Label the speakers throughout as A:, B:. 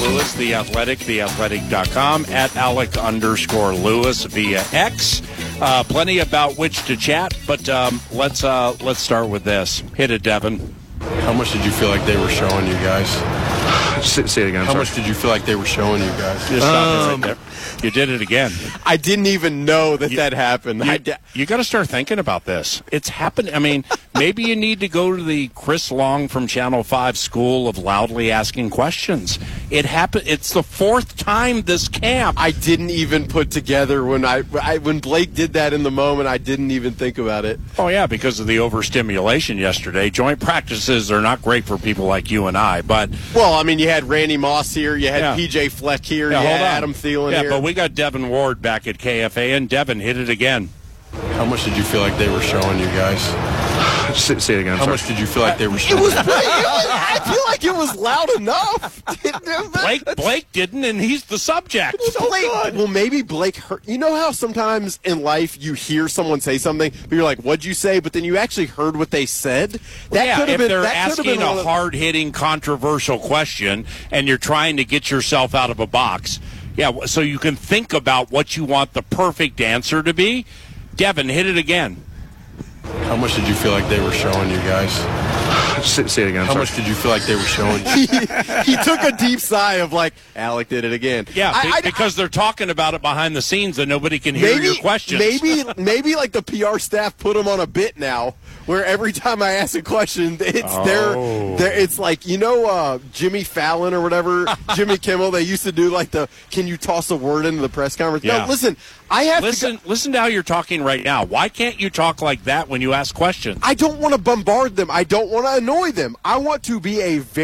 A: Lewis, The Athletic, theathletic.com, at Alec_Lewis via X. Plenty about which to chat, but let's start with this. Hit it, Devin.
B: How much did you feel like they were showing you guys?
A: Say it again.
B: How much did you feel like they were showing you guys?
A: Just stop it right there. You did it again.
C: I didn't even know that happened.
A: You got to start thinking about this. It's happened. I mean, maybe you need to go to the Chris Long from Channel 5 School of Loudly Asking Questions. It happened. It's the fourth time this camp.
C: I didn't even put together when Blake did that in the moment. I didn't even think about it.
A: Oh, yeah, because of the overstimulation yesterday. Joint practices are not great for people like you and I, but...
C: Well, I mean, you had Randy Moss here, you had PJ Fleck here, you had Adam Thielen here.
A: Yeah, but we got Devin Ward back at KFA, and Devin, hit it again.
B: How much did you feel like they were showing you guys?
A: Say it again.
B: How much did you feel like they were showing you?
C: I feel like it was loud enough.
A: Blake didn't, and he's the subject.
C: Well, maybe Blake heard. You know how sometimes in life you hear someone say something, but you're like, what'd you say? But then you actually heard what they said?
A: If they're asking a hard-hitting, controversial question, and you're trying to get yourself out of a box, so you can think about what you want the perfect answer to be. Devin, hit it again.
B: How much did you feel like they were showing you guys?
A: Say it again.
B: How much did you feel like they were showing you?
C: He took a deep sigh of like, Alec did it again.
A: Yeah, because they're talking about it behind the scenes and nobody can hear your questions.
C: Maybe like the PR staff put them on a bit now, where every time I ask a question, it's like, Jimmy Fallon or whatever, Jimmy Kimmel, they used to do like can you toss a word into the press conference?
A: Yeah.
C: No, listen,
A: listen to how you're talking right now. Why can't you talk like that when you ask questions?
C: I don't want to bombard them. I don't want to annoy them. I want to be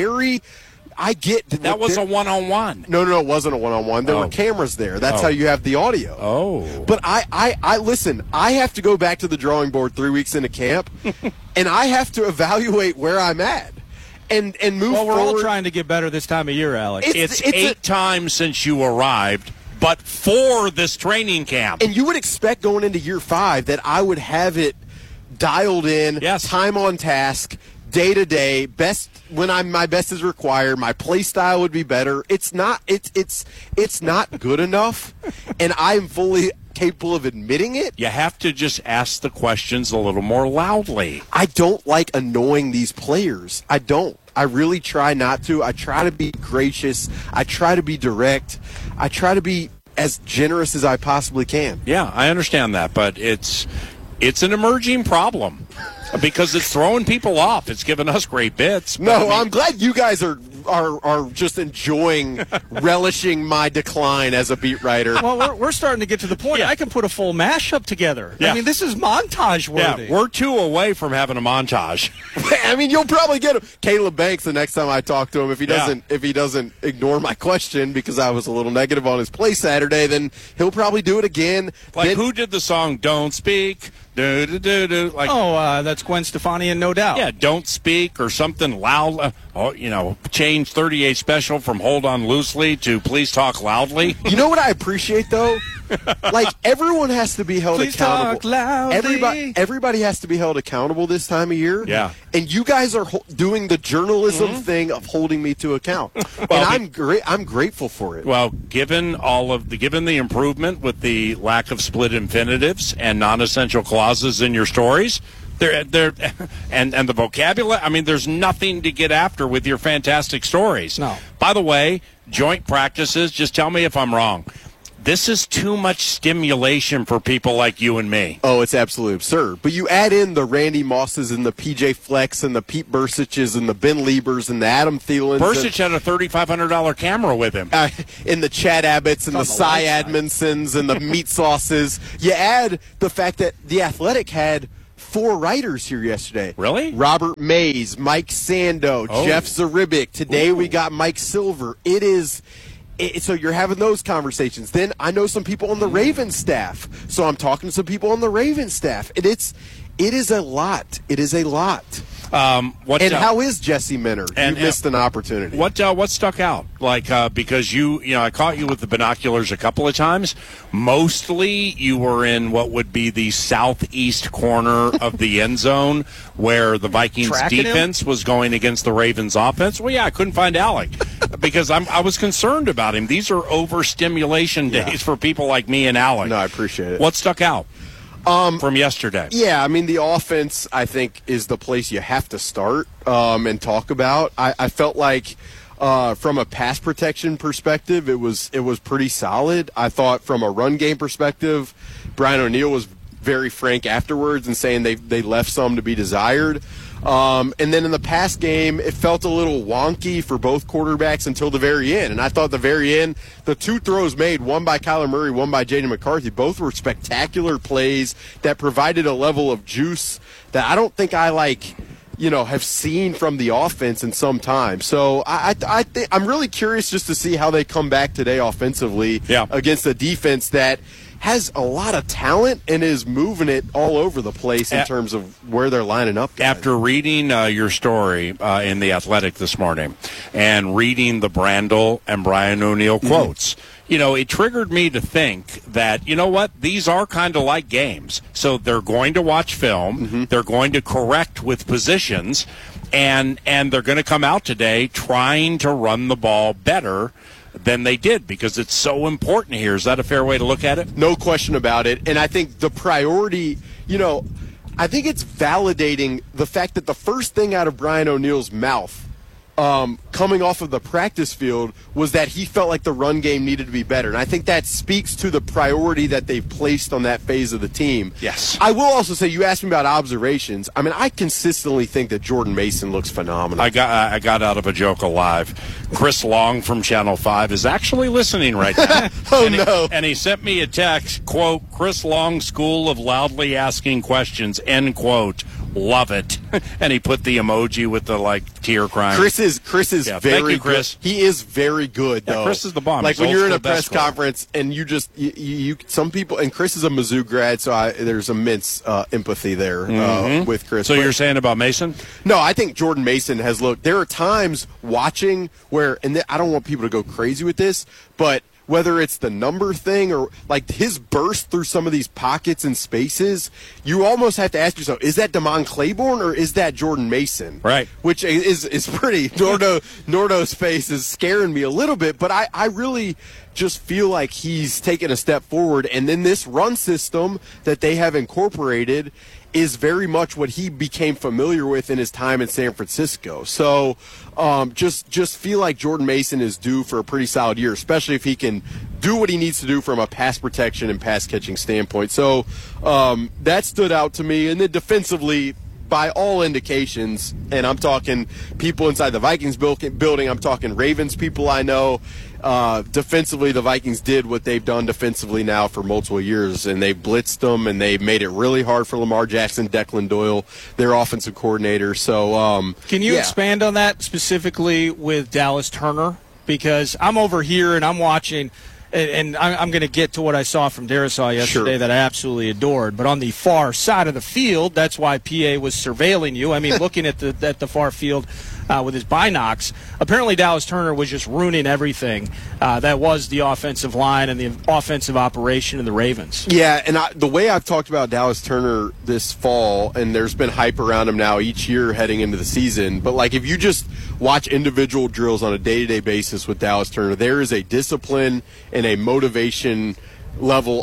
A: that was a one-on-one.
C: No, it wasn't a one-on-one. There were cameras there. That's how you have the audio.
A: Oh.
C: But I listen, I have to go back to the drawing board 3 weeks into camp, and I have to evaluate where I'm at and move forward.
D: Well, we're all trying to get better this time of year, Alex.
A: It's 8 times since you arrived, but 4 this training camp.
C: And you would expect going into year 5 that I would have it dialed in, time on task, day to day, best when my best is required. My play style would be better. It's not good enough, and I'm fully capable of admitting it.
A: You have to just ask the questions a little more loudly.
C: I don't like annoying these players. I don't. I really try not to. I try to be gracious. I try to be direct. I try to be as generous as I possibly can.
A: Yeah, I understand that, but it's an emerging problem because it's throwing people off. It's giving us great bits.
C: No, I'm glad you guys are just enjoying, relishing my decline as a beat writer.
D: Well, we're starting to get to the point. I can put a full mashup together.
A: Yeah.
D: I mean, this is montage worthy.
A: Yeah, we're 2 away from having a montage.
C: I mean, you'll probably get him. Caleb Banks the next time I talk to him, if he doesn't ignore my question because I was a little negative on his play Saturday, then he'll probably do it again.
A: Who did the song "Don't Speak"?
D: That's Gwen Stefani and No Doubt.
A: Yeah, Don't Speak or something loud. Change 38 Special from Hold On Loosely to Please Talk Loudly.
C: You know what I appreciate, though? Like, everyone has to be held
D: Please
C: accountable.
D: Talk loudly.
C: Everybody has to be held accountable this time of year.
A: Yeah.
C: And you guys are doing the journalism thing of holding me to account. And I'm grateful for it.
A: Well, given the improvement with the lack of split infinitives and non-essential clauses in your stories, and the vocabulary, I mean, there's nothing to get after with your fantastic stories.
D: No.
A: By the way, joint practices, just tell me if I'm wrong. This is too much stimulation for people like you and me.
C: Oh, it's absolutely absurd. But you add in the Randy Mosses and the PJ Flecks and the Pete Bursiches and the Ben Liebers and the Adam Thielens.
A: Bursich had a $3,500 camera with him.
C: And the Chad Abbotts and the Cy Edmondsons and the Meat Sauces. You add the fact that The Athletic had 4 writers here yesterday.
A: Really?
C: Robert Mays, Mike Sando, Jeff Zaribic. Today we got Mike Silver. So you're having those conversations. Then I know some people on the Ravens staff. So I'm talking to some people on the Ravens staff. It is a lot. It is a lot. How is Jesse Minter? You missed an opportunity.
A: What stuck out? Because I caught you with the binoculars a couple of times. Mostly you were in what would be the southeast corner of the end zone where the Vikings defense was going against the Ravens offense. Well, yeah, I couldn't find Alec. because I was concerned about him. These are overstimulation days for people like me and Alec.
C: No, I appreciate it.
A: What stuck out from yesterday?
C: Yeah, I mean, the offense, I think, is the place you have to start and talk about. I felt like from a pass protection perspective, it was pretty solid. I thought from a run game perspective, Brian O'Neill was very frank afterwards and saying they left some to be desired. And then in the pass game, it felt a little wonky for both quarterbacks until the very end. And I thought the very end, the two throws made, one by Kyler Murray, one by Jaden McCarthy, both were spectacular plays that provided a level of juice that I don't think I have seen from the offense in some time. So I'm really curious just to see how they come back today offensively against a defense that has a lot of talent and is moving it all over the place in terms of where they're lining up, guys.
A: After reading your story in The Athletic this morning and reading the Brandel and Brian O'Neill quotes, it triggered me to think that, you know what, these are kind of like games. So they're going to watch film, they're going to correct with positions, and they're going to come out today trying to run the ball better than they did because it's so important here. Is that a fair way to look at it?
C: No question about it. And I think the priority, I think it's validating the fact that the first thing out of Brian O'Neill's mouth coming off of the practice field was that he felt like the run game needed to be better. And I think that speaks to the priority that they've placed on that phase of the team.
A: Yes.
C: I will also say, you asked me about observations. I mean, I consistently think that Jordan Mason looks phenomenal.
A: I got out of a joke alive. Chris Long from Channel 5 is actually listening right now.
C: No.
A: And he sent me a text, quote, Chris Long School of Loudly Asking Questions, end quote. Love it. And he put the emoji with the tear crying.
C: Chris is very
A: thank you, Chris.
C: good. He is very good, though.
A: Chris is the bomb.
C: Like
A: He's
C: when you're in a
A: old
C: press
A: school
C: conference and you some people, and Chris is a Mizzou grad, so there's immense empathy there with Chris.
A: So you're saying about Mason?
C: No, I think Jordan Mason has looked. There are times watching where, and I don't want people to go crazy with this, but whether it's the number thing or his burst through some of these pockets and spaces, you almost have to ask yourself, is that Damon Claiborne or is that Jordan Mason?
A: Right.
C: Which is pretty. Nordo's face is scaring me a little bit, but I really just feel like he's taken a step forward. And then this run system that they have incorporated is very much what he became familiar with in his time in San Francisco. So just feel like Jordan Mason is due for a pretty solid year, especially if he can do what he needs to do from a pass protection and pass catching standpoint. So that stood out to me. And then defensively, by all indications, and I'm talking people inside the Vikings building, I'm talking Ravens people I know, defensively the Vikings did what they've done defensively now for multiple years, and they blitzed them, and they made it really hard for Lamar Jackson, Declan Doyle, their offensive coordinator. So
D: can you expand on that specifically with Dallas Turner? Because I'm over here and I'm watching – and I'm going to get to what I saw from Darisaw yesterday that I absolutely adored. But on the far side of the field, that's why PA was surveilling you. I mean, looking at the far field with his binocs, apparently Dallas Turner was just ruining everything that was the offensive line and the offensive operation of the Ravens.
C: Yeah, and the way I've talked about Dallas Turner this fall, and there's been hype around him now each year heading into the season, but if you just watch individual drills on a day-to-day basis with Dallas Turner, there is a discipline and a motivation level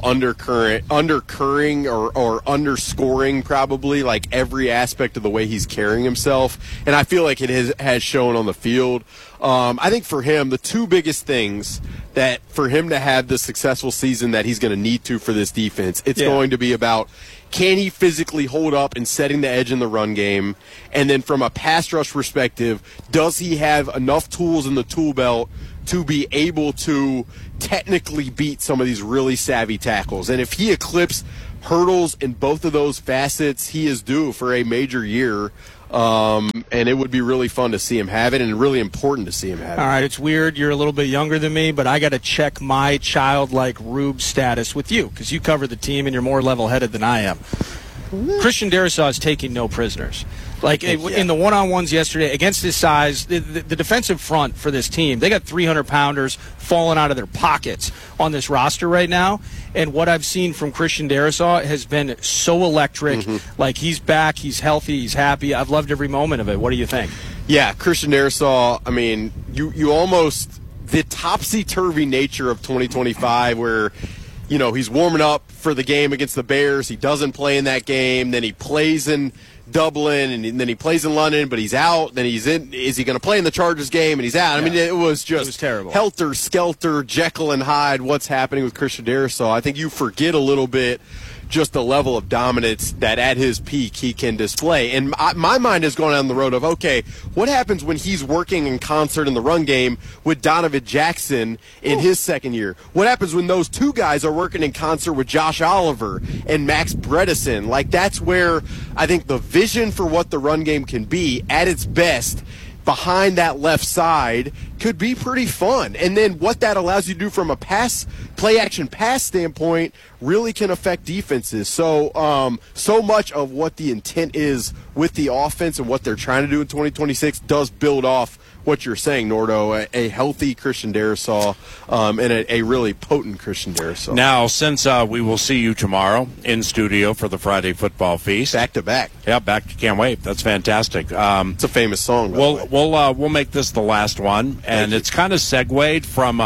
C: undercurring or underscoring probably every aspect of the way he's carrying himself, and I feel like it has shown on the field. I think for him, the two biggest things that for him to have the successful season that he's going to need to for this defense, it's going to be about, can he physically hold up and setting the edge in the run game? And then from a pass rush perspective, does he have enough tools in the tool belt to be able to technically beat some of these really savvy tackles? And if he eclipses hurdles in both of those facets, he is due for a major year. And it would be really fun to see him have it, and really important to see him have it.
D: All right, it's weird. You're a little bit younger than me, but I got to check my childlike Rube status with you because you cover the team and you're more level-headed than I am. Christian Darisaw is taking no prisoners. In the one-on-ones yesterday, against his size, the defensive front for this team, they got 300-pounders falling out of their pockets on this roster right now. And what I've seen from Christian Darisaw has been so electric. He's back, he's healthy, he's happy. I've loved every moment of it. What do you think?
C: Yeah, Christian Darrisaw, I mean, you almost – the topsy-turvy nature of 2025 where, you know, he's warming up for the game against the Bears. He doesn't play in that game. Then he plays in Dublin, and then he plays in London, but he's out. Then he's in – is he going to play in the Chargers game? And he's out. I mean, it was
D: terrible.
C: Helter-skelter, Jekyll and Hyde, what's happening with Christian Darrisaw. I think you forget a little bit just the level of dominance that at his peak he can display. And my mind is going down the road of, okay, what happens when he's working in concert in the run game with Donovan Jackson in his second year? What happens when those two guys are working in concert with Josh Oliver and Max Bredesen? Like, that's where I think the vision for what the run game can be at its best behind that left side could be pretty fun. And then what that allows you to do from a play-action pass standpoint really can affect defenses. So so much of what the intent is with the offense and what they're trying to do in 2026 does build off what you're saying, Nordo, a healthy Christian Darrisaw and a really potent Christian Darrisaw.
A: Now, since we will see you tomorrow in studio for the Friday Football Feast.
C: Back to back.
A: Yeah, can't wait. That's fantastic.
C: It's a famous song, by the way.
A: We'll make this the last one, and it's kind of segued from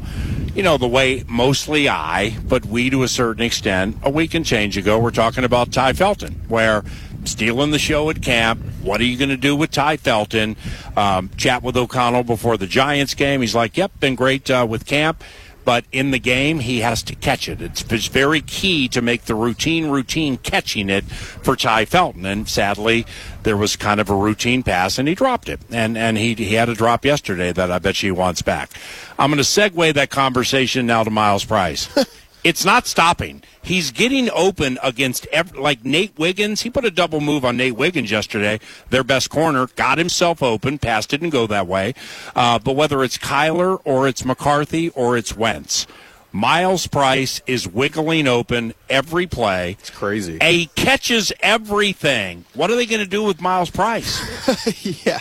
A: the way mostly but we to a certain extent, a week and change ago, we're talking about Ty Felton, where stealing the show at camp. What are you going to do with Ty Felton? Chat with O'Connell before the Giants game. He's like, yep, been great with camp. But in the game, he has to catch it. It's very key to make the routine catching it for Ty Felton. And sadly, there was kind of a routine pass, and he dropped it. And he had a drop yesterday that I bet you he wants back. I'm going to segue that conversation now to Miles Price. It's not stopping. He's getting open against, like Nate Wiggins. He put a double move on Nate Wiggins yesterday, their best corner, got himself open, passed it and go that way. But whether it's Kyler or it's McCarthy or it's Wentz, Miles Price is wiggling open every play.
C: It's crazy.
A: And he catches everything. What are they going to do with Miles Price?
C: Yeah,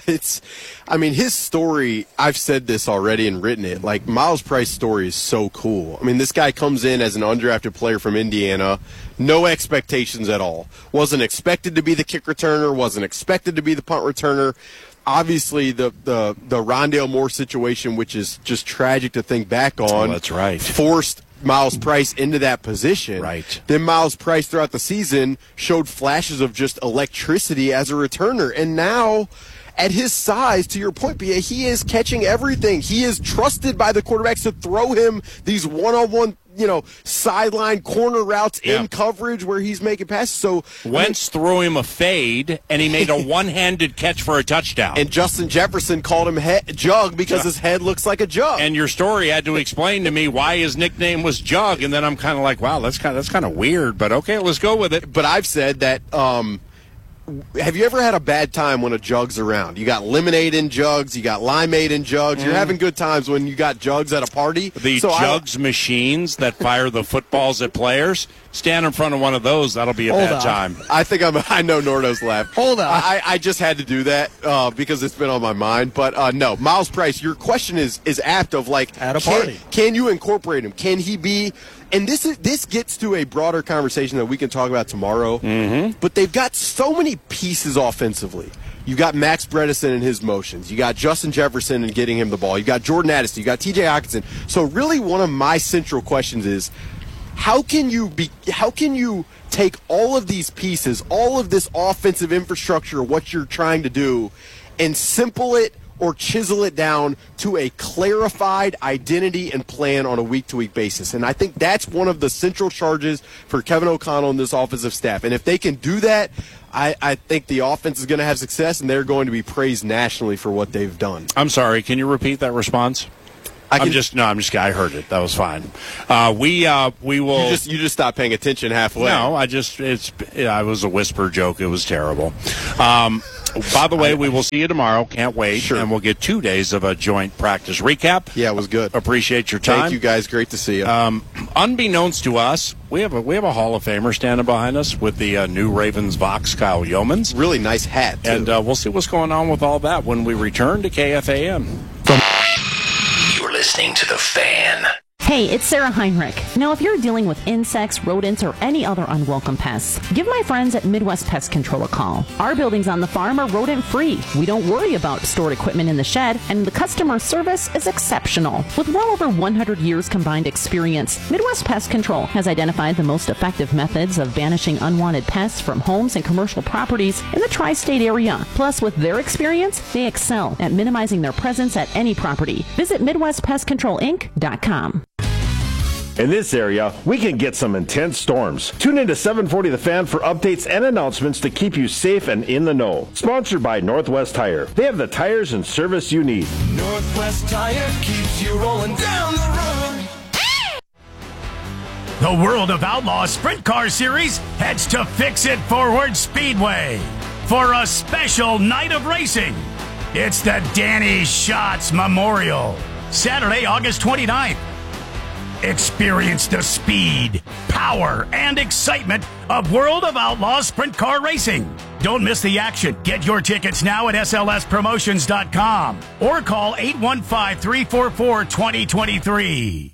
C: his story, I've said this already and written it, like Miles Price's story is so cool. I mean, this guy comes in as an undrafted player from Indiana, no expectations at all. Wasn't expected to be the kick returner, wasn't expected to be the punt returner. Obviously, the Rondale Moore situation, which is just tragic to think back on.
A: Oh, that's right.
C: Forced Miles Price into that position.
A: Right.
C: Then Miles Price throughout the season showed flashes of just electricity as a returner. And now, at his size, to your point, Bia, he is catching everything. He is trusted by the quarterbacks to throw him these one-on-one, sideline corner routes in coverage where he's making passes. So
A: Wentz threw him a fade, and he made a one-handed catch for a touchdown.
C: And Justin Jefferson called him Jug because his head looks like a jug.
A: And your story had to explain to me why his nickname was Jug, and then I'm kind of like, wow, that's kind of weird, but okay, let's go with it.
C: But I've said that. Have you ever had a bad time when a jug's around? You got lemonade in jugs, you got limeade in jugs. You're having good times when you got jugs at a party.
A: The jugs machines that fire the footballs at players, stand in front of one of those, that'll be a bad time.
C: I think I know Nordo's laugh.
D: Hold on.
C: I just had to do that because it's been on my mind. But no, Miles Price, your question is apt of like,
D: at a party.
C: Can you incorporate him? Can he be? And this gets to a broader conversation that we can talk about tomorrow. Mm-hmm. But they've got so many pieces offensively. You got Max Bredesen and his motions. You got Justin Jefferson and getting him the ball. You got Jordan Addison. You got T.J. Hockenson. So really, one of my central questions is, how can you take all of these pieces, all of this offensive infrastructure, what you're trying to do, and simple it or chisel it down to a clarified identity and plan on a week-to-week basis? And I think that's one of the central charges for Kevin O'Connell and this offensive staff. And if they can do that, I think the offense is going to have success, and they're going to be praised nationally for what they've done.
A: I'm sorry, can you repeat that response? I heard it. That was fine. We will.
C: You just stopped paying attention halfway.
A: No, it was a whisper joke. It was terrible. By the way, we will see you tomorrow. Can't wait.
C: Sure.
A: And we'll get 2 days of a joint practice recap.
C: Yeah, it was good.
A: Appreciate your time.
C: Thank you, guys. Great to see you.
A: Unbeknownst to us, we have a Hall of Famer standing behind us with the new Ravens Vox, Kyle Yeomans.
C: Really nice hat, too.
A: And we'll see what's going on with all that when we return to KFAN.
E: You're listening to The Fan. Hey, it's Sarah Heinrich. Now, if you're dealing with insects, rodents, or any other unwelcome pests, give my friends at Midwest Pest Control a call. Our buildings on the farm are rodent-free. We don't worry about stored equipment in the shed, and the customer service is exceptional. With well over 100 years combined experience, Midwest Pest Control has identified the most effective methods of banishing unwanted pests from homes and commercial properties in the tri-state area. Plus, with their experience, they excel at minimizing their presence at any property. Visit MidwestPestControlInc.com.
F: In this area, we can get some intense storms. Tune into 740 The Fan for updates and announcements to keep you safe and in the know. Sponsored by Northwest Tire. They have the tires and service you need.
G: Northwest Tire keeps you rolling down the road.
H: The World of Outlaws Sprint Car Series heads to Fix It Forward Speedway for a special night of racing. It's the Danny Schatz Memorial, Saturday, August 29th. Experience the speed, power, and excitement of World of Outlaws Sprint Car Racing. Don't miss the action. Get your tickets now at slspromotions.com or call 815-344-2023.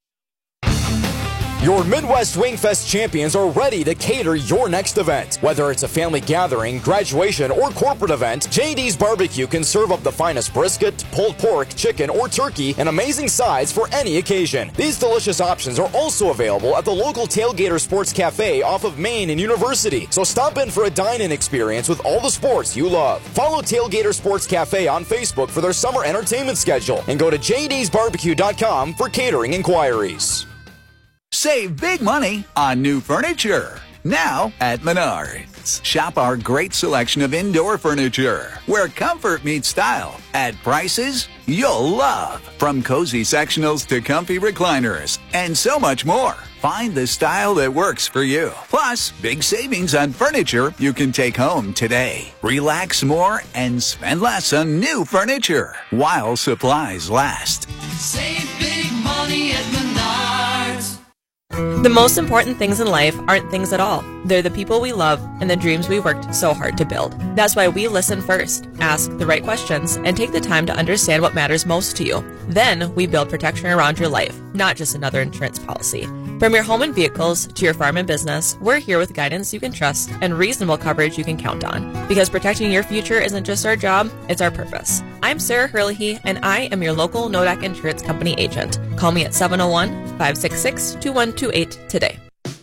I: Your Midwest Wingfest champions are ready to cater your next event. Whether it's a family gathering, graduation, or corporate event, JD's Barbecue can serve up the finest brisket, pulled pork, chicken, or turkey, and amazing sides for any occasion. These delicious options are also available at the local Tailgater Sports Cafe off of Main and University. So stop in for a dine-in experience with all the sports you love. Follow Tailgater Sports Cafe on Facebook for their summer entertainment schedule, and go to jdsbarbecue.com for catering inquiries.
J: Save big money on new furniture now at Menards. Shop our great selection of indoor furniture where comfort meets style at prices you'll love. From cozy sectionals to comfy recliners and so much more. Find the style that works for you. Plus, big savings on furniture you can take home today. Relax more and spend less on new furniture while supplies last.
G: Save big money at Menards.
K: The most important things in life aren't things at all. They're the people we love and the dreams we worked so hard to build. That's why we listen first, ask the right questions, and take the time to understand what matters most to you. Then we build protection around your life, not just another insurance policy. From your home and vehicles to your farm and business, we're here with guidance you can trust and reasonable coverage you can count on. Because protecting your future isn't just our job, it's our purpose. I'm Sarah Hurley, and I am your local NODAC Insurance Company agent. Call me at 701-566-2128 today.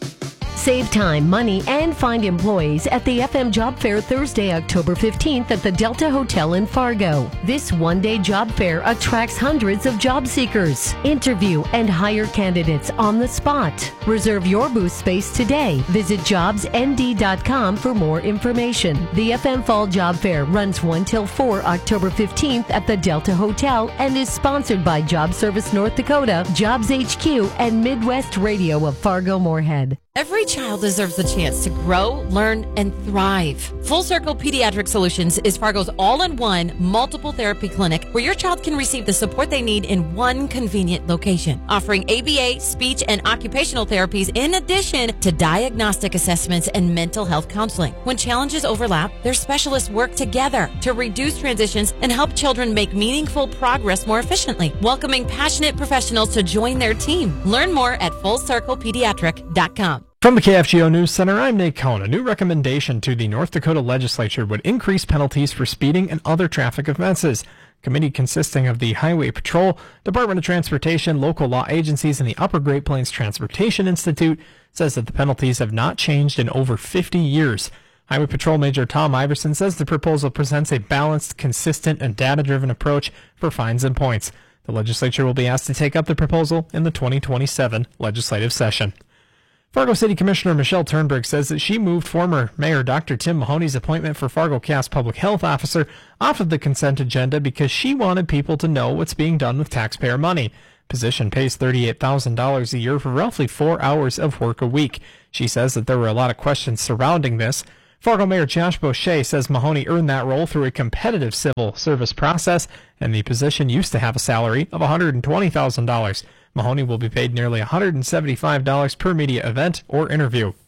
L: Save time, money, and find employees at the FM Job Fair Thursday, October 15th at the Delta Hotel in Fargo. This one-day job fair attracts hundreds of job seekers. Interview and hire candidates on the spot. Reserve your booth space today. Visit jobsnd.com for more information. The FM Fall Job Fair runs 1 till 4 October 15th at the Delta Hotel and is sponsored by Job Service North Dakota, Jobs HQ, and Midwest Radio of Fargo-Moorhead.
M: Every child deserves the chance to grow, learn, and thrive. Full Circle Pediatric Solutions is Fargo's all-in-one multiple therapy clinic where your child can receive the support they need in one convenient location, offering ABA, speech, and occupational therapies in addition to diagnostic assessments and mental health counseling. When challenges overlap, their specialists work together to reduce transitions and help children make meaningful progress more efficiently, welcoming passionate professionals to join their team. Learn more at FullCirclePediatric.com.
N: From the KFGO News Center, I'm Nate Cohn. A new recommendation to the North Dakota legislature would increase penalties for speeding and other traffic offenses. A committee consisting of the Highway Patrol, Department of Transportation, local law agencies, and the Upper Great Plains Transportation Institute says that the penalties have not changed in over 50 years. Highway Patrol Major Tom Iverson says the proposal presents a balanced, consistent, and data-driven approach for fines and points. The legislature will be asked to take up the proposal in the 2027 legislative session. Fargo City Commissioner Michelle Turnberg says that she moved former Mayor Dr. Tim Mahoney's appointment for Fargo Cass Public Health Officer off of the consent agenda because she wanted people to know what's being done with taxpayer money. Position pays $38,000 a year for roughly 4 hours of work a week. She says that there were a lot of questions surrounding this. Fargo Mayor Josh Boucher says Mahoney earned that role through a competitive civil service process, and the position used to have a salary of $120,000. Mahoney will be paid nearly $175 per media event or interview.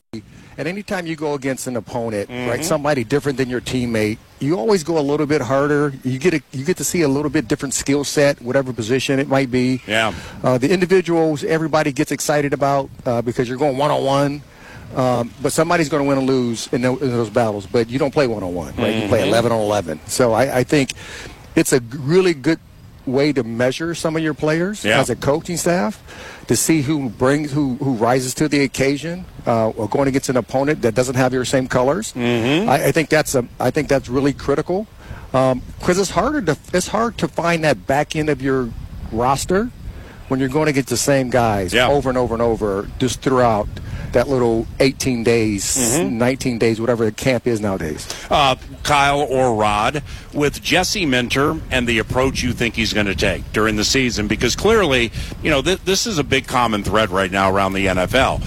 O: And anytime you go against an opponent, right, somebody different than your teammate, you always go a little bit harder. You get to see a little bit different skill set, whatever position it might be.
A: Yeah.
O: The individuals, everybody gets excited about because you're going one-on-one. But somebody's going to win or lose in those battles. But you don't play one-on-one, right? You play 11-on-11. So I think it's a really good way to measure some of your players as a coaching staff, to see who rises to the occasion, or going against an opponent that doesn't have your same colors. I think that's really critical, because it's hard to find that back end of your roster when you're going to get the same guys over and over and over just throughout that little 18 days, 19 days, whatever the camp is nowadays.
A: Kyle or Rod, with Jesse Minter and the approach you think he's going to take during the season, because clearly, this is a big common thread right now around the NFL,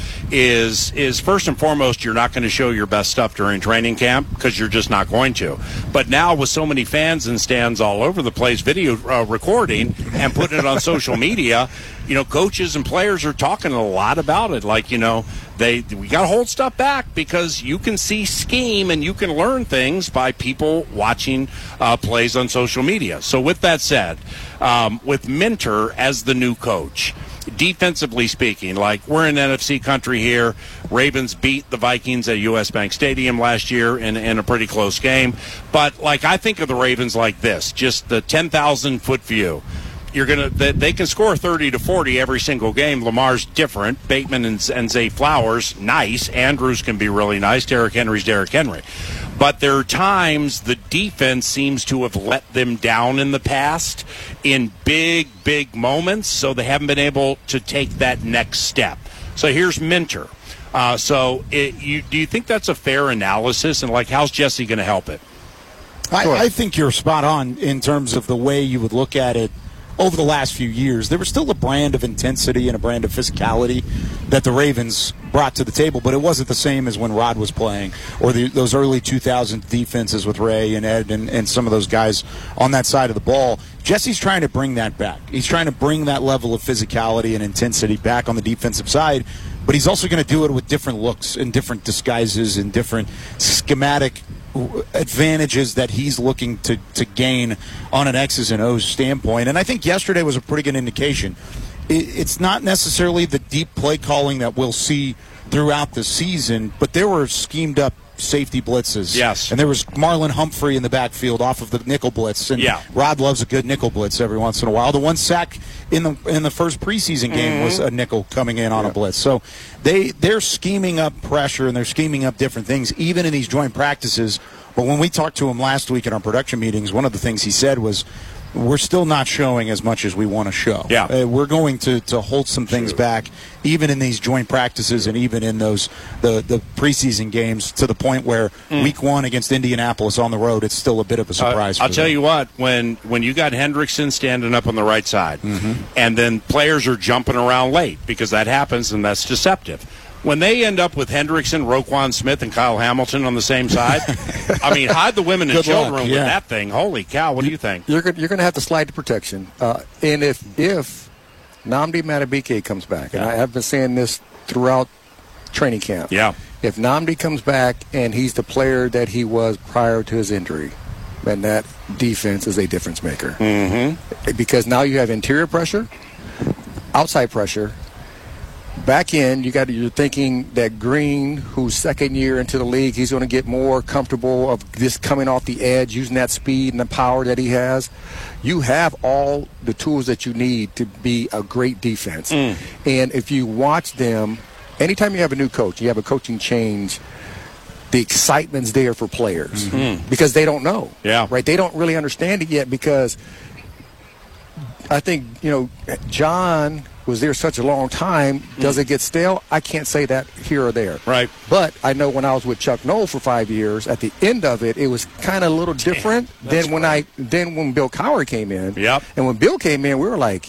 A: is first and foremost, you're not going to show your best stuff during training camp because you're just not going to. But now with so many fans and stands all over the place video recording and putting it on social media, coaches and players are talking a lot about it. Like, we got to hold stuff back because you can see scheme and you can learn things by people watching plays on social media. So with that said, with Minter as the new coach, defensively speaking, like, we're in NFC country here. Ravens beat the Vikings at US Bank Stadium last year in a pretty close game. But, I think of the Ravens like this, just the 10,000-foot view. They can score 30 to 40 every single game. Lamar's different. Bateman and Zay Flowers, nice. Andrews can be really nice. Derrick Henry's Derrick Henry. But there are times the defense seems to have let them down in the past in big, big moments, so they haven't been able to take that next step. So here's Minter. Do you think that's a fair analysis? And, how's Jesse going to help it?
P: I think you're spot on in terms of the way you would look at it. Over the last few years, there was still a brand of intensity and a brand of physicality that the Ravens brought to the table, but it wasn't the same as when Rod was playing, or those early 2000 defenses with Ray and Ed and some of those guys on that side of the ball. Jesse's trying to bring that back. He's trying to bring that level of physicality and intensity back on the defensive side, but he's also going to do it with different looks and different disguises and different schematic advantages that he's looking to gain on an X's and O's standpoint. And I think yesterday was a pretty good indication. It's not necessarily the deep play calling that we'll see throughout the season, but there were schemed up safety blitzes.
A: Yes.
P: And there was Marlon Humphrey in the backfield off of the nickel blitz. And Rod loves a good nickel blitz every once in a while. The one sack in the first preseason game was a nickel coming in on a blitz. So they're scheming up pressure and they're scheming up different things, even in these joint practices. But when we talked to him last week in our production meetings, one of the things he said was, we're still not showing as much as we want to show.
A: Yeah.
P: We're going to hold some things back, even in these joint practices and even in those the preseason games, to the point where week one against Indianapolis on the road, it's still a bit of a surprise.
A: I'll tell you what, when you got Hendrickson standing up on the right side, and then players are jumping around late, because that happens and that's deceptive. When they end up with Hendrickson, Roquan Smith, and Kyle Hamilton on the same side, hide the women and children with that thing. Holy cow, what do you think?
O: You're going to have to slide to protection. And if Nnamdi Madubuike comes back, and I have been saying this throughout training camp, if Nnamdi comes back and he's the player that he was prior to his injury, then that defense is a difference maker. Because now you have interior pressure, outside pressure. Back in, you're thinking that Green, who's second year into the league, he's going to get more comfortable of this coming off the edge, using that speed and the power that he has. You have all the tools that you need to be a great defense. And if you watch them, anytime you have a new coach, you have a coaching change, the excitement's there for players because they don't know. Right? They don't really understand it yet, because I think, John was there such a long time. Does it get stale? I can't say that here or there.
A: Right.
O: But I know when I was with Chuck Noll for 5 years, at the end of it, it was kind of a little different than when Bill Cowher came in. And when Bill came in, we were like,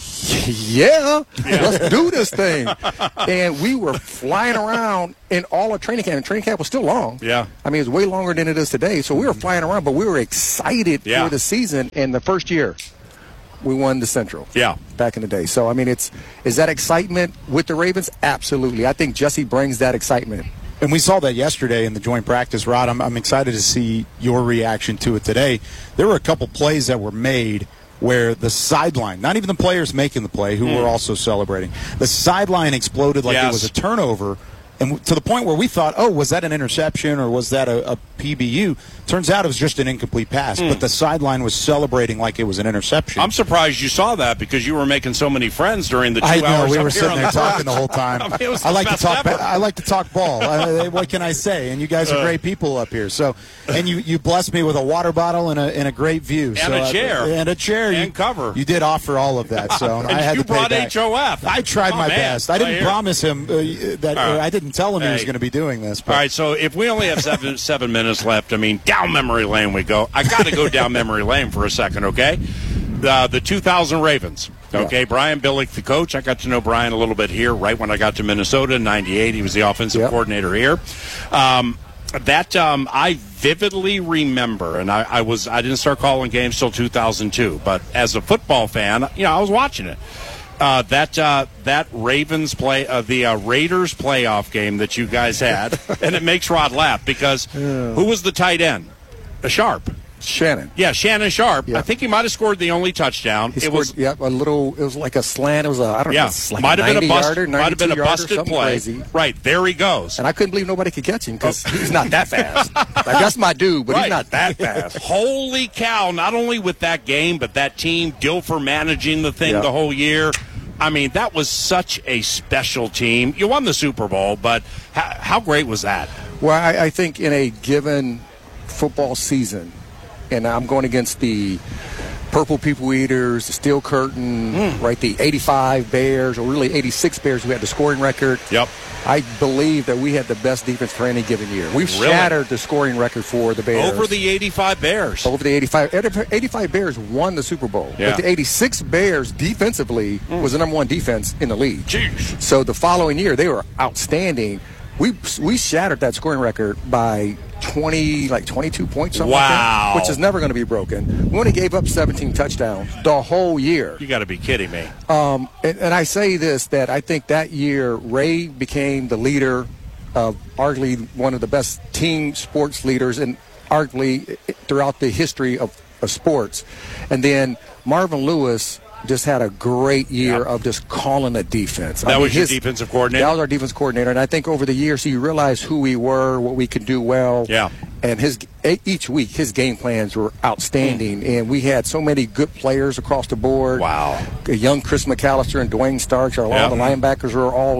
O: let's do this thing. And we were flying around in all of training camp. And training camp was still long. It was way longer than it is today. So we were flying around, but we were excited for the season. And the first year, we won the Central. Back in the day. So, is that excitement with the Ravens? Absolutely. I think Jesse brings that excitement
P: And we saw that yesterday in the joint practice. Rod, I'm excited to see your reaction to it today. There were a couple plays that were made where the sideline, not even the players making the play, who were also celebrating, the sideline exploded like it was a turnover, and to the point where we thought, oh, was that an interception or was that a PBU? Turns out it was just an incomplete pass, but the sideline was celebrating like it was an interception.
A: I'm surprised you saw that because you were making so many friends during the 2 hours.
P: I know, we were sitting there talking the whole time.
A: I mean, it was
P: I like
A: the
P: to talk.
A: best ever.
P: I like to talk ball. What can I say? And you guys are great people up here. So, and you blessed me with a water bottle and a great view,
A: and a chair,
P: and
A: cover.
P: You did offer all of that. So
A: and
P: I had
A: you
P: to pay
A: brought
P: back.
A: HOF.
P: I tried my best. I didn't promise him that. I didn't tell him he was going to be doing this. But.
A: All right. So if we only have 7 minutes left, I mean, down memory lane we go. I got to go down memory lane for a second, okay? The 2000 Ravens. Okay, Brian Billick, the coach. I got to know Brian a little bit here right when I got to Minnesota in '98. He was the offensive coordinator here. I vividly remember, and I didn't start calling games till 2002, but as a football fan, I was watching it. That Ravens the Raiders playoff game that you guys had, and it makes Rod laugh because who was the tight end? Sharp.
O: Shannon.
A: Yeah, Shannon Sharp. Yeah. I think he might have scored the only touchdown.
O: It was a little. It was like a slant. It was I don't know. It's like
A: might have been a
O: yarder,
A: might have been a busted play.
O: Crazy.
A: Right there he goes.
O: And I couldn't believe nobody could catch him because he's not that fast. Like, that's my dude, but he's not that fast.
A: Holy cow! Not only with that game, but that team, Dilfer managing the thing the whole year. I mean, that was such a special team. You won the Super Bowl, but how great was that?
O: Well, I think in a given football season, and I'm going against the Purple People Eaters, the Steel Curtain, right, the 85 Bears, or really 86 Bears who had the scoring record.
A: Yep.
O: I believe that we had the best defense for any given year. We've shattered the scoring record for the Bears.
A: Over the 85 Bears.
O: Over the 85 Bears won the Super Bowl.
A: Yeah.
O: But the 86 Bears defensively was the number one defense in the league.
A: Jeez.
O: So the following year, they were outstanding. We shattered that scoring record by 22 points, something like that, which is never going to be broken. We only gave up 17 touchdowns the whole year.
A: You got to be kidding me.
O: And I say this, that I think that year Ray became the leader of arguably one of the best team sports leaders and arguably throughout the history of sports. And then Marvin Lewis just had a great year of just calling a defense.
A: That was your defensive coordinator?
O: That was our defense coordinator. And I think over the years he realized who we were, what we could do well.
A: Yeah.
O: And each week his game plans were outstanding. And we had so many good players across the board.
A: Wow.
O: Young Chris McAllister and Dwayne Starks. All the linebackers were all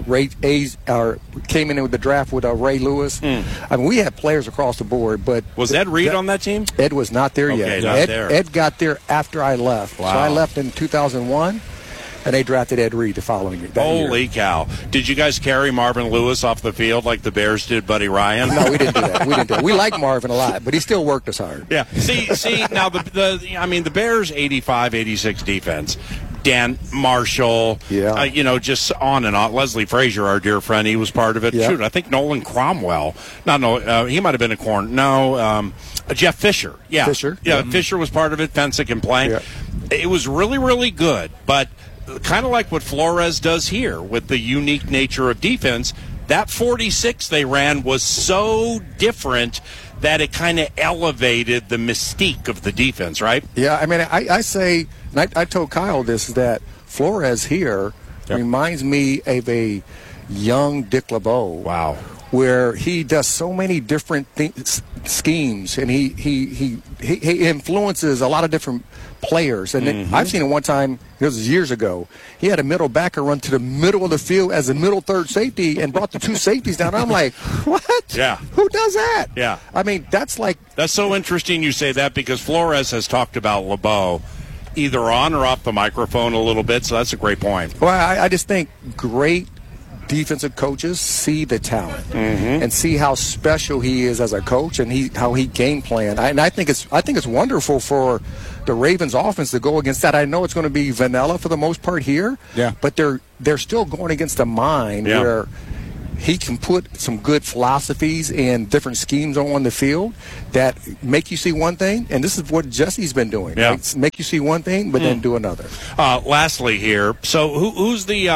O: came in with the draft with Ray Lewis. I mean, we had players across the board. But
A: was Ed Reed on that team?
O: Ed was not there yet. Ed got there after I left.
A: Wow.
O: So I left in 2001. And they drafted Ed Reed the following year.
A: Holy cow. Did you guys carry Marvin Lewis off the field like the Bears did Buddy Ryan?
O: No, we didn't do that. We like Marvin a lot, but he still worked us hard.
A: Yeah. See now the Bears 85, 86 defense. Dan Marshall, just on and on. Leslie Frazier, our dear friend, he was part of it. Yeah. Shoot, I think Nolan Cromwell. He might have been a corn. No, Jeff Fisher. Yeah.
O: Fisher.
A: Yeah, Fisher was part of it. Fensick and playing. Yeah. It was really, really good, but kind of like what Flores does here with the unique nature of defense, that 46 they ran was so different that it kind of elevated the mystique of the defense, right?
O: Yeah, I mean, I say, and I told Kyle this, that Flores here reminds me of a young Dick LeBeau.
A: Wow.
O: Where he does so many different schemes, and he influences a lot of different players. And then I've seen it one time, it was years ago, he had a middle backer run to the middle of the field as a middle third safety and brought the two safeties down. I'm like, what?
A: Yeah.
O: Who does that?
A: Yeah.
O: I mean, that's
A: so interesting you say that, because Flores has talked about LeBeau either on or off the microphone a little bit, so that's a great point.
O: Well, I just think great defensive coaches see the talent and see how special he is as a coach and how he game plan. And I think it's wonderful for the Ravens offense to go against that. I know it's going to be vanilla for the most part here, but they're still going against a mind where he can put some good philosophies and different schemes on the field that make you see one thing, and this is what Jesse's been doing.
A: Yeah.
O: Right? Make you see one thing, but then do another.
A: Lastly, here, so who's the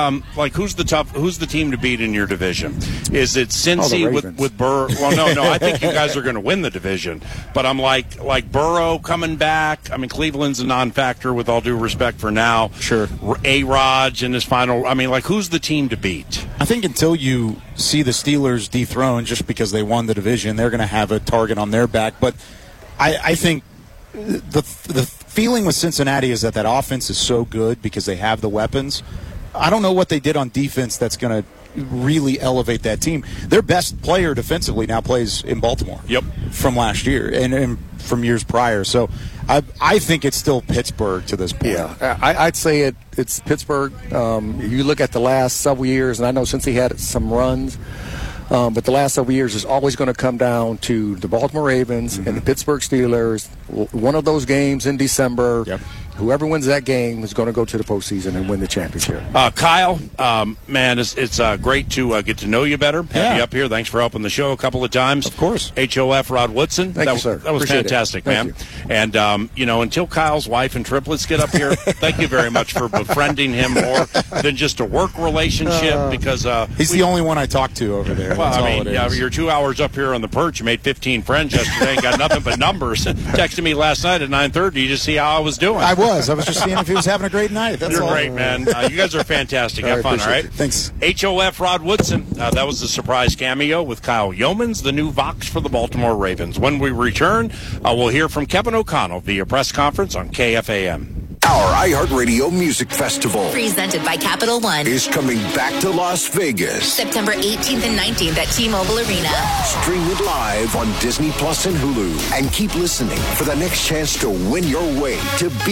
A: team to beat in your division? Is it Cincy with Burrow? Well, no, I think you guys are going to win the division, but I'm like Burrow coming back. I mean, Cleveland's a non-factor with all due respect for now.
O: Sure,
A: A-Rod in his final. I mean, like, who's the team to beat?
P: I think until you see the Steelers dethroned just because they won the division, they're going to have a target on their back. But I think the feeling with Cincinnati is that offense is so good because they have the weapons. I don't know what they did on defense that's going to really elevate that team. Their best player defensively now plays in Baltimore.
A: Yep.
P: From last year and from years prior. So I think it's still Pittsburgh to this point.
O: Yeah, I'd say it's Pittsburgh. You look at the last several years, and I know since he had some runs, but the last several years is always going to come down to the Baltimore Ravens and the Pittsburgh Steelers. One of those games in December.
P: Yep.
O: Whoever wins that game is going to go to the postseason and win the championship.
A: Kyle, man, it's great to get to know you better. Have you up here. Thanks for helping the show a couple of times.
P: Of course.
A: HOF Rod Woodson.
O: Thank you, sir.
A: That was
O: Appreciate
A: fantastic,
O: man.
A: You. And, until Kyle's wife and triplets get up here, thank you very much for befriending him more than just a work relationship because
P: he's the only one I talk to over there.
A: Well,
P: That's
A: you're 2 hours up here on the perch. You made 15 friends yesterday and got nothing but numbers. Texted me last night at 9:30 to see how I was doing.
P: I was just seeing if he was having a great night. That's
A: You're
P: all.
A: great, man. You guys are fantastic. Have fun, all right?
P: Thanks.
A: HOF Rod Woodson. That was the surprise cameo with Kyle Yeomans, the new Vox for the Baltimore Ravens. When we return, we'll hear from Kevin O'Connell via press conference on KFAM.
Q: Our iHeartRadio Music Festival,
R: presented by Capital One,
Q: is coming back to Las Vegas.
R: September 18th and 19th at T-Mobile Arena.
Q: Stream it live on Disney Plus and Hulu. And keep listening for the next chance to win your way to